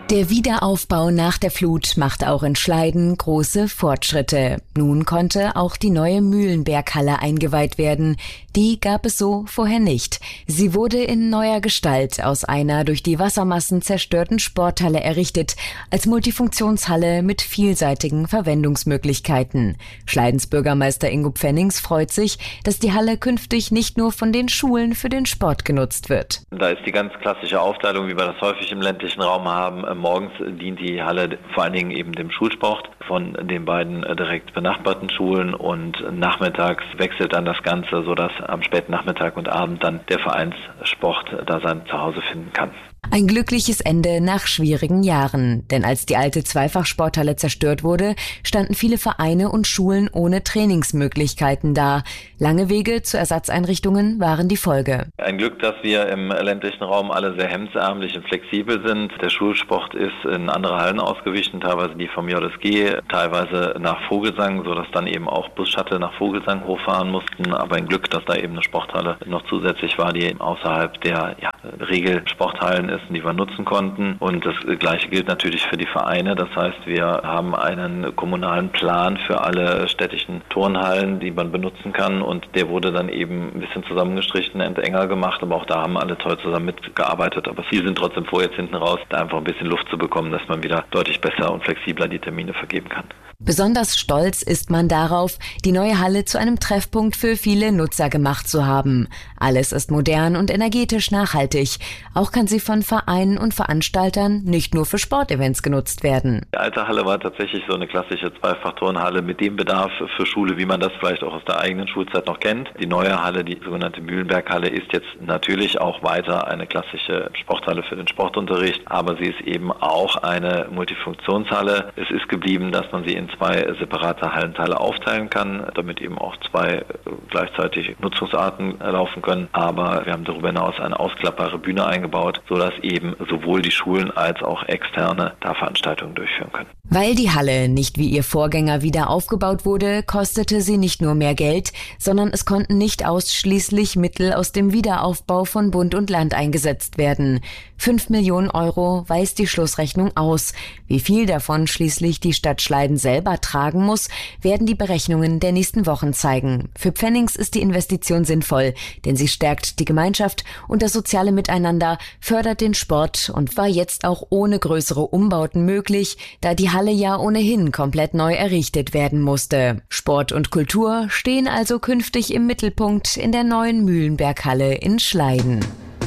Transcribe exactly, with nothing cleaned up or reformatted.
Der Wiederaufbau nach der Flut macht auch in Schleiden große Fortschritte. Nun konnte auch die neue Mühlenberghalle eingeweiht werden. Die gab es so vorher nicht. Sie wurde in neuer Gestalt aus einer durch die Wassermassen zerstörten Sporthalle errichtet, als Multifunktionshalle mit vielseitigen Verwendungsmöglichkeiten. Schleidens Bürgermeister Ingo Pfennings freut sich, dass die Halle künftig nicht nur von den Schulen für den Sport genutzt wird. Da ist die ganz klassische Aufteilung, wie wir das häufig im ländlichen Raum haben. Morgens dient die Halle vor allen Dingen eben dem Schulsport von den beiden direkt benachbarten Schulen und nachmittags wechselt dann das Ganze, sodass am späten Nachmittag und Abend dann der Vereinssport da sein Zuhause finden kann. Ein glückliches Ende nach schwierigen Jahren, denn als die alte Zweifachsporthalle zerstört wurde, standen viele Vereine und Schulen ohne Trainingsmöglichkeiten da. Lange Wege zu Ersatzeinrichtungen waren die Folge. Ein Glück, dass wir im ländlichen Raum alle sehr hemdsärmlich und flexibel sind. Der Schulsport ist in andere Hallen ausgewichen, teilweise die vom J S G, teilweise nach Vogelsang, sodass dann eben auch Bus-Shuttle nach Vogelsang hochfahren mussten. Aber ein Glück, dass da eben eine Sporthalle noch zusätzlich war, die außerhalb der ja, Regelsporthallen ist, die wir nutzen konnten. Und das Gleiche gilt natürlich für die Vereine. Das heißt, wir haben einen kommunalen Plan für alle städtischen Turnhallen, die man benutzen kann. Und der wurde dann eben ein bisschen zusammengestrichen, entenger gemacht. Aber auch da haben alle toll zusammen mitgearbeitet. Aber sie sind trotzdem vor, jetzt hinten raus, da einfach ein bisschen Luft zu bekommen, dass man wieder deutlich besser und flexibler die Termine vergeben kann. Besonders stolz ist man darauf, die neue Halle zu einem Treffpunkt für viele Nutzer gemacht zu haben. Alles ist modern und energetisch nachhaltig. Auch kann sie von Vereinen und Veranstaltern nicht nur für Sportevents genutzt werden. Die alte Halle war tatsächlich so eine klassische Zweifachturnhalle mit dem Bedarf für Schule, wie man das vielleicht auch aus der eigenen Schulzeit noch kennt. Die neue Halle, die sogenannte Mühlenberghalle, ist jetzt natürlich auch weiter eine klassische Sporthalle für den Sportunterricht, aber sie ist eben auch eine Multifunktionshalle. Es ist geblieben, dass man sie in zwei separate Hallenteile aufteilen kann, damit eben auch zwei gleichzeitig Nutzungsarten laufen können. Aber wir haben darüber hinaus eine ausklappbare Bühne eingebaut, sodass eben sowohl die Schulen als auch Externe da Veranstaltungen durchführen können. Weil die Halle nicht wie ihr Vorgänger wieder aufgebaut wurde, kostete sie nicht nur mehr Geld, sondern es konnten nicht ausschließlich Mittel aus dem Wiederaufbau von Bund und Land eingesetzt werden. Fünf Millionen Euro weist die Schlussrechnung aus. Wie viel davon schließlich die Stadt Schleiden selber tragen muss, werden die Berechnungen der nächsten Wochen zeigen. Für Pfennings ist die Investition sinnvoll, denn sie stärkt die Gemeinschaft und das soziale Miteinander, fördert den Sport und war jetzt auch ohne größere Umbauten möglich, da die Halle ja ohnehin komplett neu errichtet werden musste. Sport und Kultur stehen also künftig im Mittelpunkt in der neuen Mühlenberghalle in Schleiden.